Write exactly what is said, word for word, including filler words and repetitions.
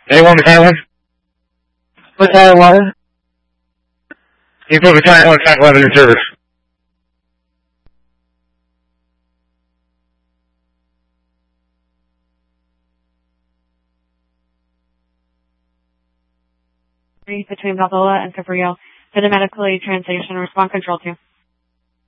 A one Battalion. Battalion eleven. You put Battalion one, Attack eleven in service. Between Balboa and Cabrillo. Phonetically translation, respond control two.